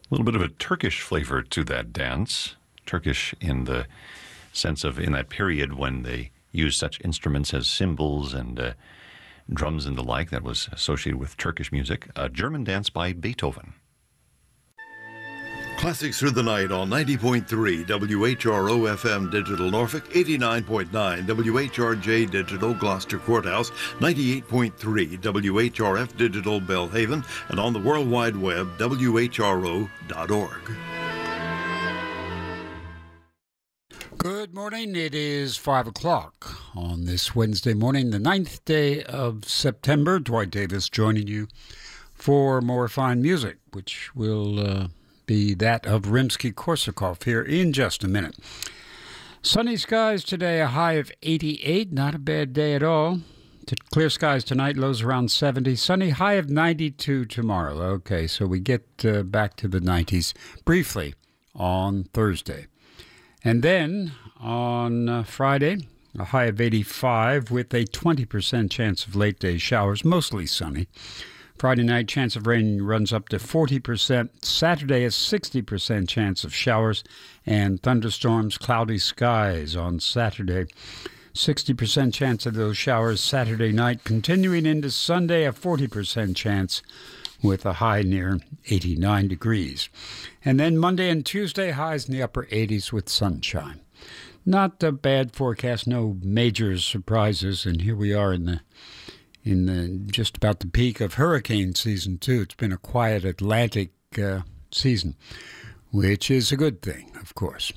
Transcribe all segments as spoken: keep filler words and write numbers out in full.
little bit of a Turkish flavor to that dance. Turkish in the sense of in that period when they used such instruments as cymbals and uh, drums and the like that was associated with Turkish music. A German dance by Beethoven. Classics Through the Night on ninety point three W H R O F M Digital Norfolk, eighty-nine point nine W H R J Digital Gloucester Courthouse, ninety-eight point three W H R F Digital Belhaven, and on the World Wide Web, W H R O dot org. Good morning. It is five o'clock on this Wednesday morning, the ninth day of September. Dwight Davis joining you for more fine music, which will uh, be that of Rimsky-Korsakov here in just a minute. Sunny skies today, a high of eighty-eight. Not a bad day at all. Clear skies tonight, lows around seventy. Sunny, high of ninety-two tomorrow. Okay, so we get uh, back to the nineties briefly on Thursday. And then on uh, Friday, a high of eighty-five with a twenty percent chance of late-day showers, mostly sunny. Friday night, chance of rain runs up to forty percent. Saturday, a sixty percent chance of showers and thunderstorms, cloudy skies on Saturday. sixty percent chance of those showers Saturday night. Continuing into Sunday, a forty percent chance with a high near eighty-nine degrees. And then Monday and Tuesday, highs in the upper eighties with sunshine. Not a bad forecast, no major surprises, and here we are in the in the just about the peak of hurricane season, too. It's been a quiet Atlantic uh, season, which is a good thing, of course.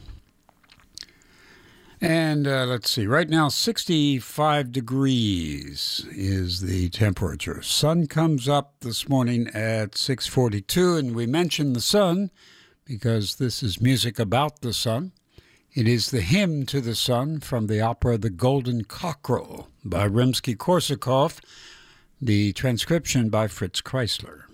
And uh, let's see, right now sixty-five degrees is the temperature. Sun comes up this morning at six forty-two, and we mentioned the sun because this is music about the sun. It is the hymn to the sun from the opera The Golden Cockerel by Rimsky-Korsakov, the transcription by Fritz Kreisler.